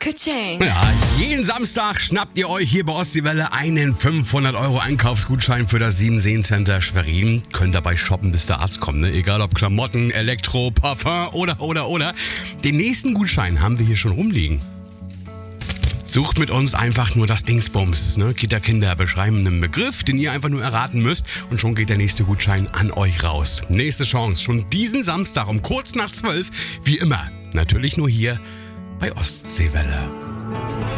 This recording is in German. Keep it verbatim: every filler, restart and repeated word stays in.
Ka-ching. Ja, jeden Samstag schnappt ihr euch hier bei Ostseewelle einen fünfhundert Euro Einkaufsgutschein für das Sieben-Seen-Center Schwerin. Könnt dabei shoppen, bis der Arzt kommt, ne? Egal ob Klamotten, Elektro, Parfum oder, oder, oder. Den nächsten Gutschein haben wir hier schon rumliegen. Sucht mit uns einfach nur das Dingsbums. Ne? Kita-Kinder beschreiben einen Begriff, den ihr einfach nur erraten müsst. Und schon geht der nächste Gutschein an euch raus. Nächste Chance, schon diesen Samstag um kurz nach zwölf. Wie immer, natürlich nur hier bei Ostseewelle.